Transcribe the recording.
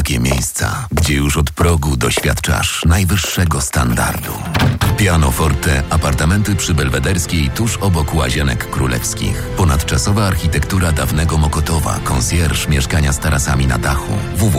takie miejsca, gdzie już od progu doświadczasz najwyższego standardu. Pianoforte, apartamenty przy Belwederskiej tuż obok Łazienek Królewskich. Ponadczasowa architektura dawnego Mokotowa, konsjerż, mieszkania z tarasami na dachu.